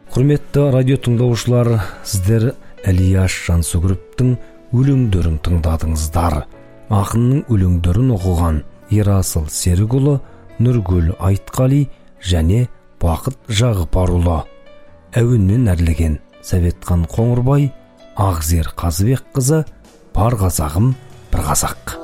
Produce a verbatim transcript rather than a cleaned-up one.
Құрметті радио тыңдаушылар, сіздер Әлияш Жансүгіровтің өлеңдерін тыңдадыңыздар. Ақынның өлеңдерін оқыған Ерасыл Серікұлы, Нұргүл Айтқали және Бақыт Жағыпарұлы. Әуенмен әрлеген Сәветхан Қоңырбай, Ақзер Қазыбек қызы, бар қазағым бір қазақ.